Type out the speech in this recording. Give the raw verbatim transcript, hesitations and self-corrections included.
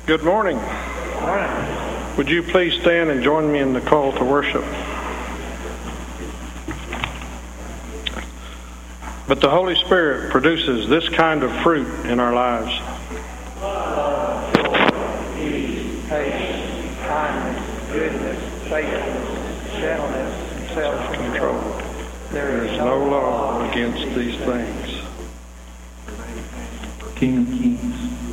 Good morning. Morning. Would you please stand and join me in the call to worship? But the Holy Spirit produces this kind of fruit in our lives. Love, joy, peace, patience, kindness, goodness, faithfulness, gentleness, and self-control. There is no law against these things. King of Kings,